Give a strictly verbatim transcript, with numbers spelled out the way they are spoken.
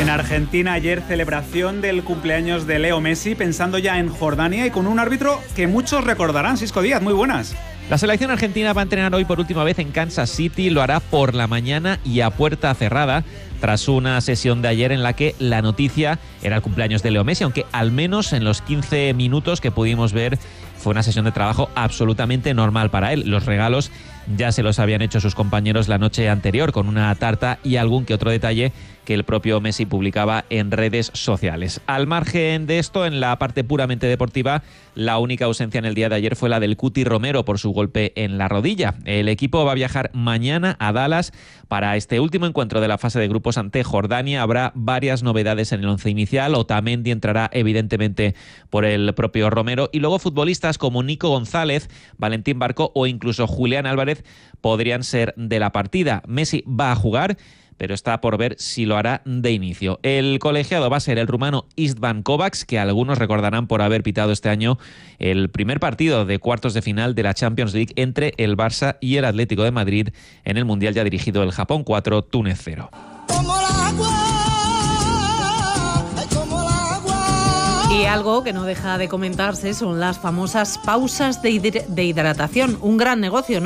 En Argentina ayer celebración del cumpleaños de Leo Messi, pensando ya en Jordania y con un árbitro que muchos recordarán, Sisco Díaz, muy buenas. La selección argentina va a entrenar hoy por última vez en Kansas City, lo hará por la mañana y a puerta cerrada, tras una sesión de ayer en la que la noticia era el cumpleaños de Leo Messi, aunque al menos en los quince minutos que pudimos ver fue una sesión de trabajo absolutamente normal para él. Los regalos ya se los habían hecho sus compañeros la noche anterior, con una tarta y algún que otro detalle que el propio Messi publicaba en redes sociales. Al margen de esto, en la parte puramente deportiva, la única ausencia en el día de ayer fue la del Cuti Romero por su golpe en la rodilla. El equipo va a viajar mañana a Dallas para este último encuentro de la fase de grupos ante Jordania. Habrá varias novedades en el once inicial. Otamendi entrará evidentemente por el propio Romero, y luego futbolistas como Nico González, Valentín Barco o incluso Julián Álvarez podrían ser de la partida. Messi va a jugar, pero está por ver si lo hará de inicio. El colegiado va a ser el rumano Istvan Kovacs, que algunos recordarán por haber pitado este año el primer partido de cuartos de final de la Champions League entre el Barça y el Atlético de Madrid en el Mundial ya dirigido el Japón cuatro, Túnez cero. Y algo que no deja de comentarse son las famosas pausas de, hidr- de hidratación, un gran negocio, ¿no?